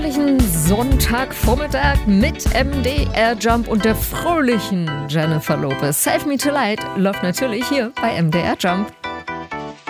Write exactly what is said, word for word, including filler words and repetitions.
fröhlichen Sonntagvormittag mit M D R Jump und der fröhlichen Jennifer Lopez. Save Me Tonight läuft natürlich hier bei M D R Jump.